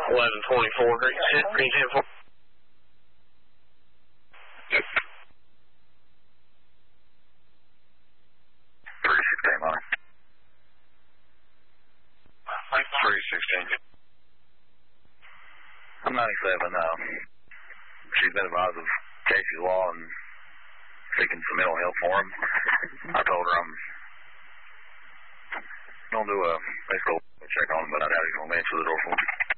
1124. Green 10-4. I'm 97. She's been advised of Casey's Law and seeking some mental health for him. I told her I'm going to do a physical check on him, but I doubt he's going to answer the door for me.